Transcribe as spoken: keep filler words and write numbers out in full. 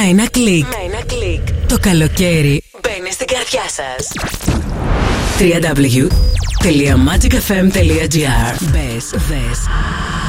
ένα κλικ. Με ένα κλικ. Το καλοκαίρι μπαίνει στην καρδιά σας. double-u double-u double-u τελεία magic f m τελεία g r. Μπες, δες